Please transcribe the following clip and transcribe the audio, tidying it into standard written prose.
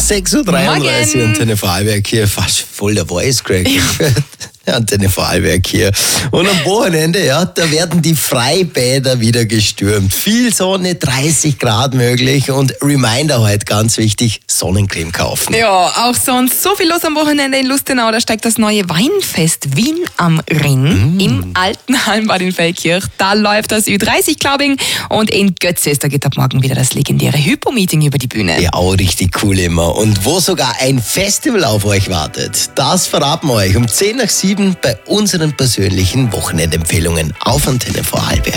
6.33 Uhr, Antenne Vorarlberg hier, fast voll der Voice Crack. Antenne Vorarlberg hier. Und am Wochenende, ja, da werden die Freibäder wieder gestürmt. Viel Sonne, 30 Grad möglich und Reminder heute, ganz wichtig, Sonnencreme kaufen. Ja, auch sonst so viel los am Wochenende in Lustenau. Da steigt das neue Weinfest Wien am Ring im alten Hallenbad in Feldkirch. Da läuft das Ü30-Clubbing und in Götzes, da geht ab morgen wieder das legendäre Hypo-Meeting über die Bühne. Ja, auch richtig cool immer. Und wo sogar ein Festival auf euch wartet, das verraten wir euch um 10 nach 7 bei unseren persönlichen Wochenendempfehlungen auf Antenne Vorarlberg.